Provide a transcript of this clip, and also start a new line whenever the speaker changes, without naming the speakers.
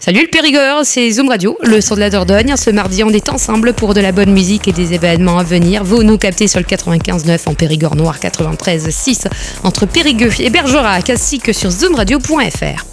Salut le Périgord, c'est Zoom Radio, le son de la Dordogne. Ce mardi, on est ensemble pour de la bonne musique et des événements à venir. Vous nous captez sur le 95.9 en Périgord Noir, 93.6 entre Périgueux et Bergerac, ainsi que sur zoomradio.fr.